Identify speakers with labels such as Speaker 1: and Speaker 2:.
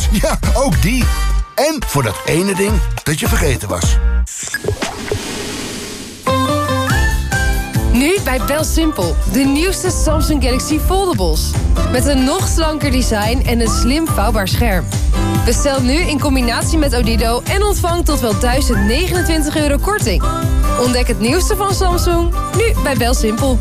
Speaker 1: Ja, ook die. En voor dat ene ding dat je vergeten was.
Speaker 2: Nu bij BelSimpel, de nieuwste Samsung Galaxy Foldables. Met een nog slanker design en een slim vouwbaar scherm. Bestel nu in combinatie met Odido en ontvang tot wel €1029 korting. Ontdek het nieuwste van Samsung, nu bij BelSimpel.